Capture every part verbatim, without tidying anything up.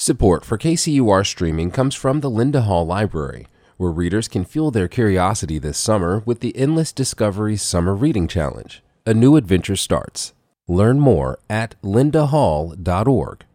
Support for K C U R streaming comes from the Linda Hall Library, where readers can fuel their curiosity this summer with the Endless Discovery Summer Reading Challenge. A new adventure starts. Learn more at linda hall dot org.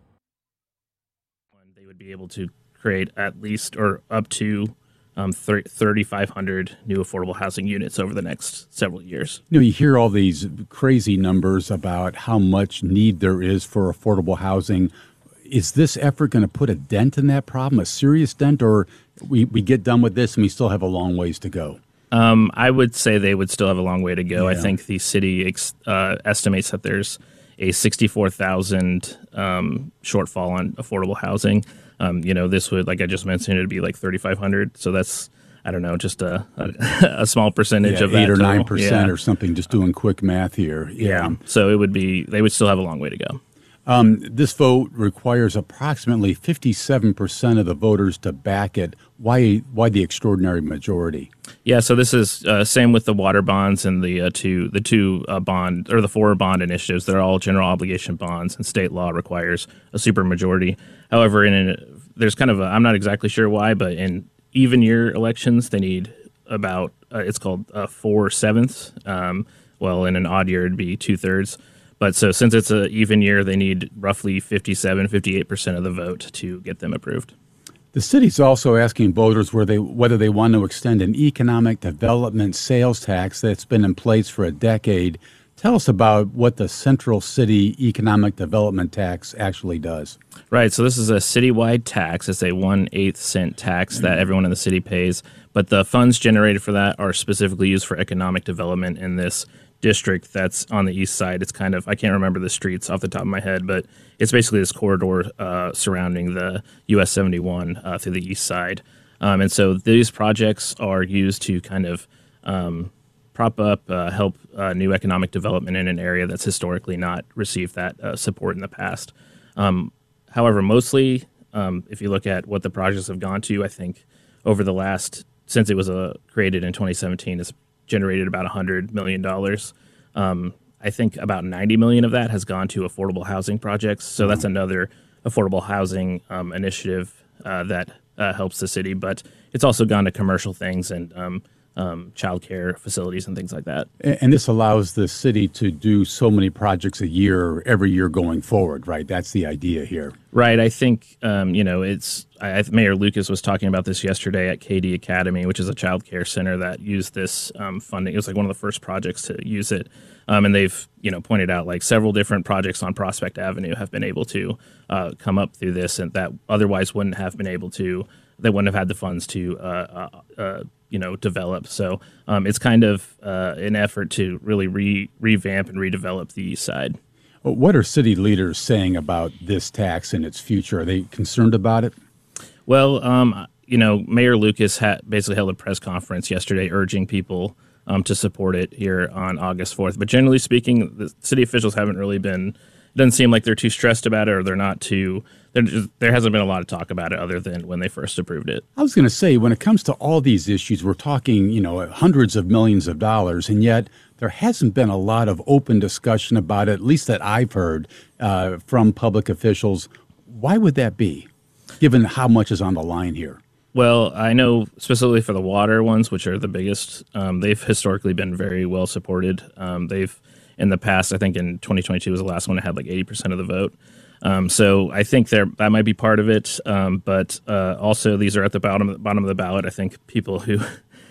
They would be able to create at least or up to um, thirty-five hundred new affordable housing units over the next several years. You know, you hear all these crazy numbers about how much need there is for affordable housing. Is this effort going to put a dent in that problem, a serious dent, or we, we get done with this and we still have a long ways to go? Um, I would say they would still have a long way to go. Yeah. I think the city ex- uh, estimates that there's a sixty-four thousand um, shortfall on affordable housing. Um, you know, this would, like I just mentioned, it'd be like thirty-five hundred. So that's, I don't know, just a a, a small percentage yeah, of that. Eight or total. nine percent yeah. or something, just doing quick math here. Yeah. yeah. So it would be, they would still have a long way to go. Um, this vote requires approximately fifty-seven percent of the voters to back it. Why Why the extraordinary majority? Yeah, so this is uh, same with the water bonds and the uh, two the two uh, bond or the four bond initiatives. They're all general obligation bonds, and state law requires a supermajority. However, in an, there's kind of a, I'm not exactly sure why, but in even year elections, they need about uh, it's called uh, four sevenths. Um, well, in an odd year, it'd be two thirds. But so since it's an even year, they need roughly fifty-seven, fifty-eight percent of the vote to get them approved. The city's also asking voters where they, whether they want to extend an economic development sales tax that's been in place for a decade. Tell us about what the Central City Economic Development Tax actually does. Right. So this is a citywide tax. It's a one-eighth cent tax that everyone in the city pays. But the funds generated for that are specifically used for economic development in this district that's on the east side. It's kind of, I can't remember the streets off the top of my head, but it's basically this corridor uh, surrounding the U S seventy-one uh, through the east side. Um, and so these projects are used to kind of um, prop up, uh, help uh, new economic development in an area that's historically not received that uh, support in the past. Um, however, mostly, um, if you look at what the projects have gone to, I think over the last, since it was uh, created in twenty seventeen, it's generated about one hundred million dollars. Um, I think about ninety million dollars of that has gone to affordable housing projects. So that's another affordable housing um, initiative uh, that uh, helps the city. But it's also gone to commercial things and um, um, childcare facilities and things like that. And this allows the city to do so many projects a year, every year going forward, right? That's the idea here. Right. I think, um, you know, it's I, Mayor Lucas was talking about this yesterday at K D Academy, which is a child care center that used this um, funding. It was like one of the first projects to use it. Um, and they've, you know, pointed out like several different projects on Prospect Avenue have been able to uh, come up through this and that otherwise wouldn't have been able to, they wouldn't have had the funds to, uh, uh, uh, you know, develop. So um, it's kind of uh, an effort to really re- revamp and redevelop the east side. What are city leaders saying about this tax and its future? Are they concerned about it? Well, um, you know, Mayor Lucas ha- basically held a press conference yesterday urging people um, to support it here on August fourth. But generally speaking, the city officials haven't really been, it doesn't seem like they're too stressed about it or they're not too, they're just, there hasn't been a lot of talk about it other than when they first approved it. I was going to say, when it comes to all these issues, we're talking, you know, hundreds of millions of dollars, and yet there hasn't been a lot of open discussion about it, at least that I've heard uh, from public officials. Why would that be, given how much is on the line here? Well, I know specifically for the water ones, which are the biggest, um, they've historically been very well supported. Um, they've, in the past, I think in twenty twenty-two was the last one that had like eighty percent of the vote. Um, so I think there that might be part of it. Um, but uh, also these are at the bottom, bottom of the ballot. I think people who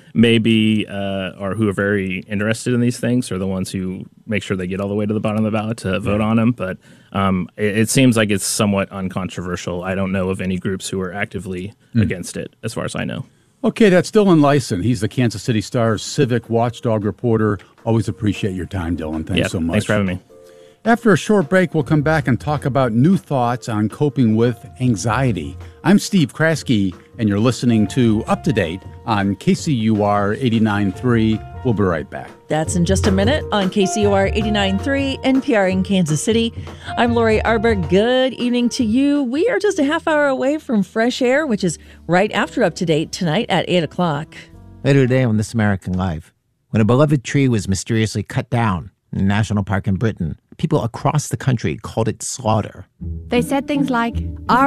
maybe uh, or who are very interested in these things are the ones who make sure they get all the way to the bottom of the ballot to vote on them. But um, it, it seems like it's somewhat uncontroversial. I don't know of any groups who are actively mm. against it, as far as I know. Okay, that's Dylan Lyson. He's the Kansas City Star's civic watchdog reporter. Always appreciate your time, Dylan. Thanks yeah, so much. Thanks for having me. After a short break, we'll come back and talk about new thoughts on coping with anxiety. I'm Steve Kraske, and you're listening to Up to Date on K C U R eighty-nine point three. We'll be right back. That's in just a minute on K C U R eighty-nine point three, N P R in Kansas City. I'm Lori Arbor. Good evening to you. We are just a half hour away from Fresh Air, which is right after Up to Date tonight at eight o'clock. Later today on This American Life, when a beloved tree was mysteriously cut down in a national park in Britain, people across the country called it slaughter. They said things like, our